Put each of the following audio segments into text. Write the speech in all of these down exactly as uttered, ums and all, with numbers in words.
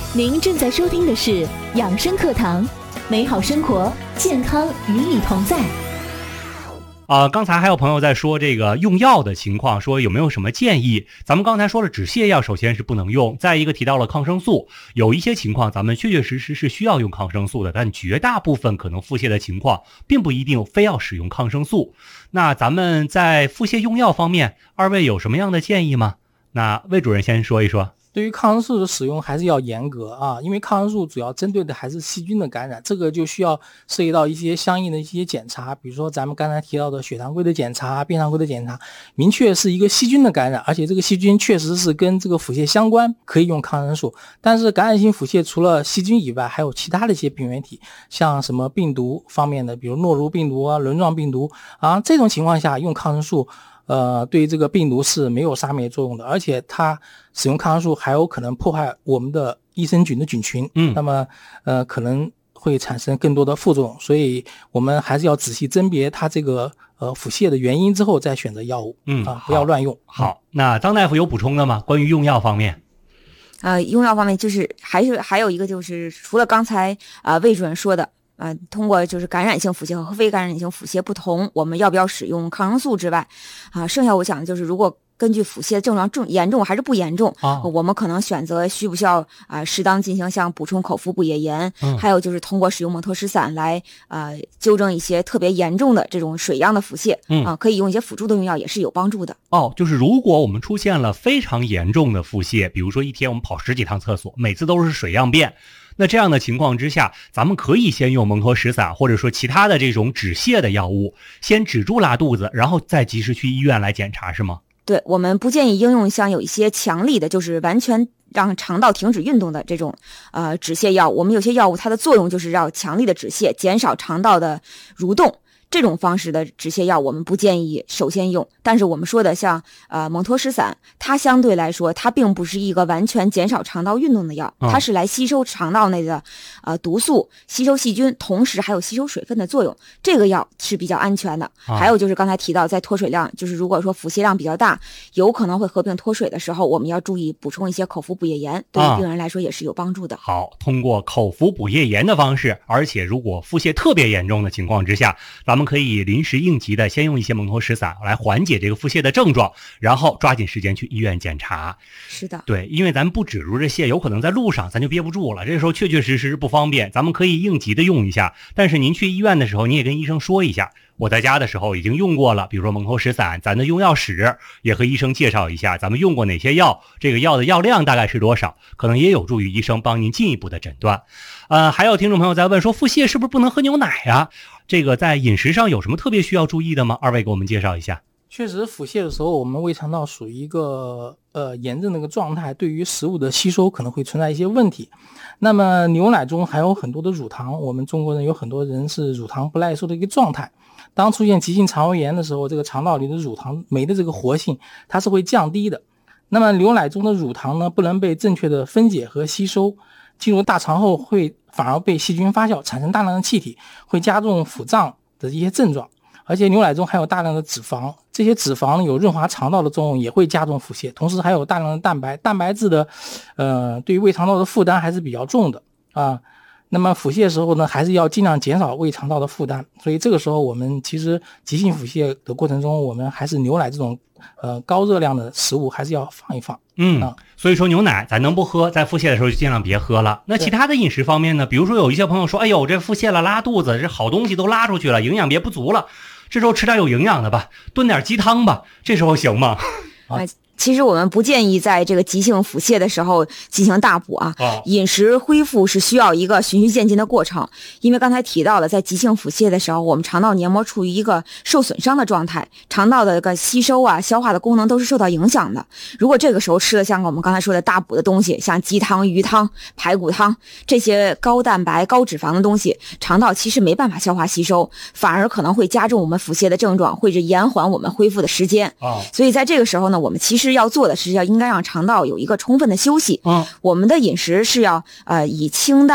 您正在收听的是养生课堂，美好生活，健康与你同在。 啊、呃，刚才还有朋友在说这个用药的情况，说有没有什么建议？咱们刚才说了止泻药首先是不能用，再一个提到了抗生素，有一些情况咱们确确实实是需要用抗生素的，但绝大部分可能腹泻的情况并不一定非要使用抗生素。那咱们在腹泻用药方面，二位有什么样的建议吗？那魏主任先说一说。 对于抗生素的使用还是要严格啊，因为抗生素主要针对的还是细菌的感染，这个就需要涉及到一些相应的一些检查，比如说咱们刚才提到的血常规的检查、便常规的检查，明确是一个细菌的感染，而且这个细菌确实是跟这个腹泻相关，可以用抗生素。但是感染性腹泻除了细菌以外，还有其他的一些病原体，像什么病毒方面的，比如诺如病毒啊、轮状病毒啊，这种情况下用抗生素呃，对这个病毒是没有杀灭作用的，而且它使用抗生素还有可能破坏我们的益生菌的菌群，嗯，那么呃可能会产生更多的副作用，所以我们还是要仔细甄别它这个呃腹泻的原因之后再选择药物，嗯啊，不要乱用。 好，那张大夫有补充的吗？关于用药方面？ 呃，用药方面就是还是还有一个就是除了刚才啊、呃、魏主任说的。呃，通过就是感染性腹泻和非感染性腹泻不同，我们要不要使用抗生素之外，啊、呃，剩下我想的就是如果根据腹泻症状重严重还是不严重、哦、我们可能选择需不需要啊、呃、适当进行像补充口服补液盐、嗯、还有就是通过使用蒙脱石散来呃纠正一些特别严重的这种水样的腹泻，嗯啊、呃，可以用一些辅助的用药也是有帮助的。 哦，就是如果我们出现了非常严重的腹泻，比如说一天我们跑十几趟厕所，每次都是水样便，那这样的情况之下，咱们可以先用蒙脱石散或者说其他的这种止泻的药物，先止住拉肚子，然后再及时去医院来检查，是吗？ 对，我们不建议应用像有一些强力的，就是完全让肠道停止运动的这种呃止泻药。我们有些药物它的作用就是要强力的止泻，减少肠道的蠕动。这种方式的止泻药我们不建议首先用，但是我们说的像呃蒙脱石散，它相对来说它并不是一个完全减少肠道运动的药，它是来吸收肠道内的呃毒素，吸收细菌，同时还有吸收水分的作用，这个药是比较安全的。还有就是刚才提到在脱水量，就是如果说腹泻量比较大，有可能会合并脱水的时候，我们要注意补充一些口服补液盐，对于病人来说也是有帮助的。 好，通过口服补液盐的方式，而且如果腹泻特别严重的情况之下，咱们可以临时应急的先用一些蒙脱石散来缓解这个腹泻的症状，然后抓紧时间去医院检查。 是的， 对，因为咱们不止住这泻，有可能在路上咱就憋不住了，这时候确确实实不方便，咱们可以应急的用一下，但是您去医院的时候你也跟医生说一下，我在家的时候已经用过了，比如说蒙脱石散，咱的用药史也和医生介绍一下，咱们用过哪些药，这个药的药量大概是多少，可能也有助于医生帮您进一步的诊断。呃，还有听众朋友在问说，腹泻是不是不能喝牛奶啊？这个在饮食上有什么特别需要注意的吗？二位给我们介绍一下。 确实，腹泻的时候，我们胃肠道属于一个呃炎症的一个状态，对于食物的吸收可能会存在一些问题。那么牛奶中含有很多的乳糖，我们中国人有很多人是乳糖不耐受的一个状态。当出现急性肠胃炎的时候，这个肠道里的乳糖酶的这个活性它是会降低的。那么牛奶中的乳糖呢，不能被正确的分解和吸收，进入大肠后会反而被细菌发酵，产生大量的气体，会加重腹胀的一些症状。而且牛奶中含有大量的脂肪，这些脂肪有润滑肠道的作用，也会加重腹泻。同时还有大量的蛋白，蛋白质的呃对于胃肠道的负担还是比较重的啊。那么腹泻的时候呢，还是要尽量减少胃肠道的负担。所以这个时候我们其实急性腹泻的过程中，我们还是牛奶这种呃高热量的食物还是要放一放。 嗯，啊、所以说牛奶咱能不喝，在腹泻的时候就尽量别喝了。那其他的饮食方面呢？比如说有一些朋友说，哎呦，这腹泻了拉肚子，这好东西都拉出去了，营养别不足了，这时候吃点有营养的吧，炖点鸡汤吧，这时候行吗？ 啊其实我们不建议在这个急性腹泻的时候进行大补啊，哦、饮食恢复是需要一个循序渐进的过程。因为刚才提到了，在急性腹泻的时候，我们肠道黏膜处于一个受损伤的状态，肠道的一个吸收啊、消化的功能都是受到影响的。如果这个时候吃的像我们刚才说的大补的东西，像鸡汤、鱼汤、排骨汤这些高蛋白、高脂肪的东西，肠道其实没办法消化吸收，反而可能会加重我们腹泻的症状，或者延缓我们恢复的时间。哦、所以在这个时候呢，我们其实要做的是要应该让肠道有一个充分的休息。嗯，我们的饮食是要呃以清淡啊、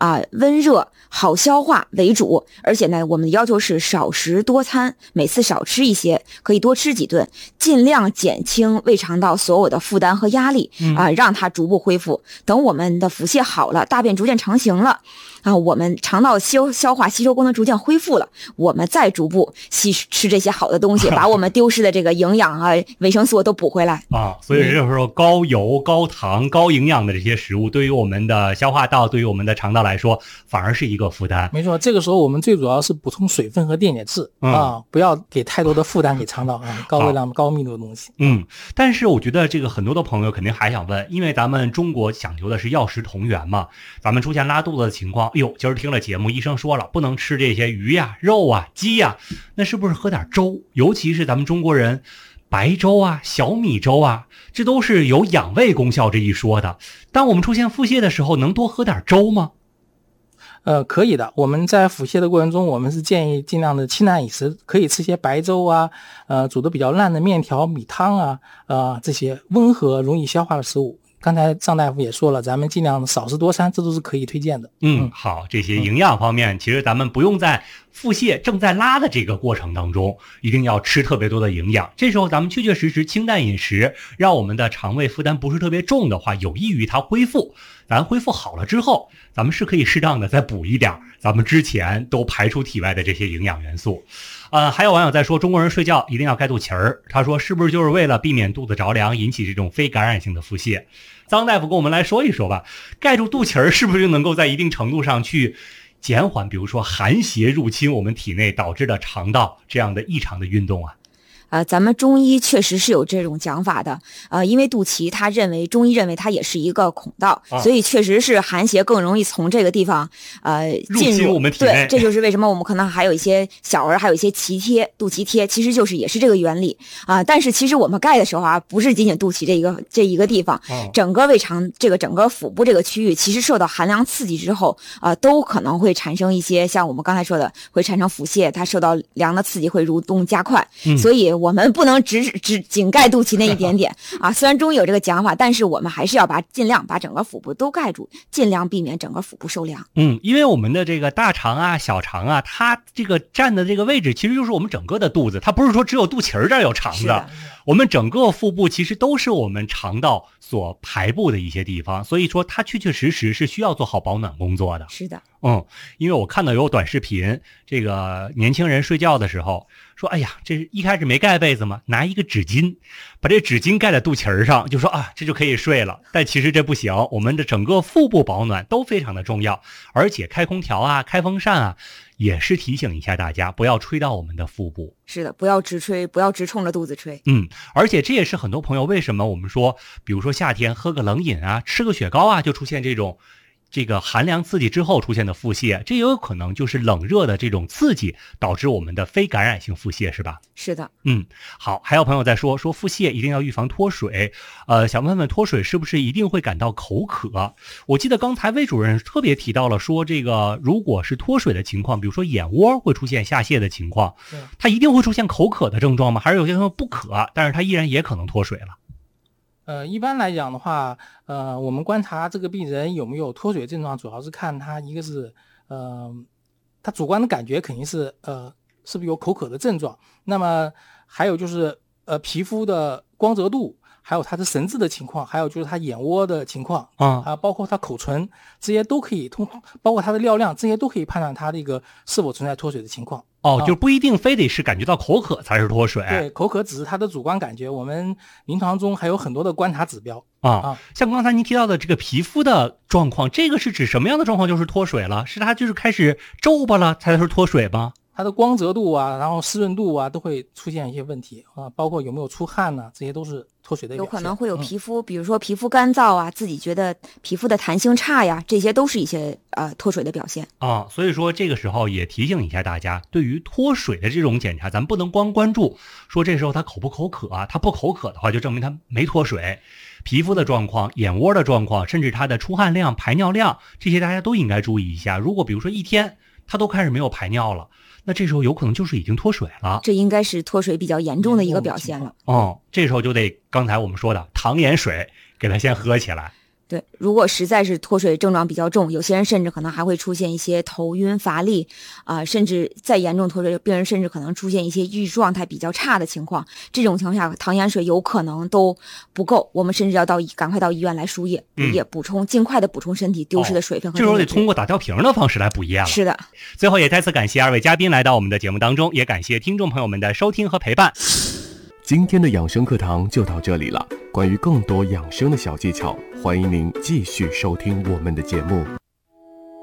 啊、温热好消化为主，而且呢我们的要求是少食多餐，每次少吃一些，可以多吃几顿，尽量减轻胃肠道所有的负担和压力啊、呃，让它逐步恢复。等我们的腹泻好了，大便逐渐成型了啊，我们肠道消消化吸收功能逐渐恢复了，我们再逐步吸吃这些好的东西，把我们丢失的这个营养啊、维生素都补回来啊。所以这时候高油、高糖、高营养的这些食物，对于我们的消化道、对于我们的肠道来说，反而是一个负担。 没错，这个时候我们最主要是补充水分和电解质、嗯、啊，不要给太多的负担给肠道啊，高热量、高密度的东西。 嗯，但是我觉得这个很多的朋友肯定还想问，因为咱们中国讲究的是药食同源嘛，咱们出现拉肚子的情况，哎呦，今儿听了节目，医生说了不能吃这些鱼呀、肉啊、鸡呀，那是不是喝点粥？尤其是咱们中国人，白粥啊、小米粥啊，这都是有养胃功效这一说的。当我们出现腹泻的时候，能多喝点粥吗？ 呃，可以的。我们在腹泻的过程中，我们是建议尽量的清淡饮食，可以吃些白粥啊，呃，煮的比较烂的面条、米汤啊，呃，这些温和、容易消化的食物。刚才张大夫也说了，咱们尽量少食多餐，这都是可以推荐的。 嗯，好，这些营养方面，嗯、其实咱们不用在腹泻正在拉的这个过程当中，一定要吃特别多的营养。这时候咱们确确实实清淡饮食，让我们的肠胃负担不是特别重的话，有益于它恢复。咱恢复好了之后，咱们是可以适当的再补一点咱们之前都排出体外的这些营养元素。呃，还有网友在说，中国人睡觉一定要盖肚脐儿，他说是不是就是为了避免肚子着凉，引起这种非感染性的腹泻？张大夫跟我们来说一说吧，盖住肚脐儿是不是就能够在一定程度上去减缓，比如说寒邪入侵我们体内导致的肠道这样的异常的运动啊？ 呃，咱们中医确实是有这种讲法的，呃，因为肚脐他认为中医认为它也是一个孔道，啊、所以确实是寒邪更容易从这个地方呃进入入侵我们体内。 对，这就是为什么我们可能还有一些小儿还有一些脐贴、肚脐贴，其实就是也是这个原理啊、呃。但是其实我们盖的时候啊，不是仅仅肚脐这一个这一个地方，啊、整个胃肠这个整个腹部这个区域，其实受到寒凉刺激之后啊、呃，都可能会产生一些像我们刚才说的，会产生腹泻，它受到凉的刺激会蠕动加快，嗯、所以。我们不能只只仅盖肚脐那一点点啊！虽然中医有这个讲法，但是我们还是要把尽量把整个腹部都盖住，尽量避免整个腹部受凉。 嗯，因为我们的这个大肠啊、小肠啊，它这个占的这个位置，其实就是我们整个的肚子，它不是说只有肚脐儿这儿有肠子。我们整个腹部其实都是我们肠道所排布的一些地方，所以说它确确实实是需要做好保暖工作的。 是的， 嗯，因为我看到有短视频，这个年轻人睡觉的时候说，哎呀，这是一开始没盖被子吗？拿一个纸巾，把这纸巾盖在肚脐上，就说啊，这就可以睡了。但其实这不行，我们的整个腹部保暖都非常的重要，而且开空调啊、开风扇啊，也是提醒一下大家，不要吹到我们的腹部。 是的，不要直吹，不要直冲着肚子吹。 嗯，而且这也是很多朋友为什么我们说，比如说夏天喝个冷饮啊，吃个雪糕啊，就出现这种这个寒凉刺激之后出现的腹泻，这也有可能就是冷热的这种刺激导致我们的非感染性腹泻，是吧？ 是的。 嗯，好，还有朋友在说说腹泻一定要预防脱水，呃，想问问脱水是不是一定会感到口渴？我记得刚才魏主任特别提到了说，这个如果是脱水的情况，比如说眼窝会出现下泻的情况，它一定会出现口渴的症状吗？还是有些人不渴，但是它依然也可能脱水了？ 呃，一般来讲的话，呃，我们观察这个病人有没有脱水症状，主要是看他一个是，呃，他主观的感觉肯定是，呃，是不是有口渴的症状。那么还有就是，呃，皮肤的光泽度，还有他的神志的情况，还有就是他眼窝的情况，啊，还有包括他口唇，这些都可以通，包括他的尿量，这些都可以判断他这个是否存在脱水的情况。 哦，就不一定非得是感觉到口渴才是脱水。 对，口渴只是他的主观感觉，我们临床中还有很多的观察指标啊。啊像刚才您提到的这个皮肤的状况，这个是指什么样的状况就是脱水了？是它就是开始皱巴了才是脱水吗？ 它的光泽度啊，然后湿润度啊，都会出现一些问题啊，包括有没有出汗呢、啊，这些都是脱水的表现。 有可能会有皮肤，嗯、比如说皮肤干燥啊，自己觉得皮肤的弹性差呀，这些都是一些呃脱水的表现啊。所以说这个时候也提醒一下大家，对于脱水的这种检查，咱们不能光关注说这时候他口不口渴啊，他不口渴的话，就证明他没脱水。皮肤的状况、眼窝的状况，甚至他的出汗量、排尿量，这些大家都应该注意一下。如果比如说一天他都开始没有排尿了，那这时候有可能就是已经脱水了， 这应该是脱水比较严重的一个表现了。 哦，这时候就得刚才我们说的糖盐水给它先喝起来。 对，如果实在是脱水症状比较重，有些人甚至可能还会出现一些头晕乏力啊、呃，甚至再严重脱水病人甚至可能出现一些抑郁状态比较差的情况。这种情况下，糖盐水有可能都不够，我们甚至要到赶快到医院来输液，补液、嗯、补充，尽快的补充身体丢失的水分和、哦。 这时候得通过打吊瓶的方式来补液了。 是的。 最后也再次感谢二位嘉宾来到我们的节目当中，也感谢听众朋友们的收听和陪伴。 今天的养生课堂就到这里了。关于更多养生的小技巧，欢迎您继续收听我们的节目。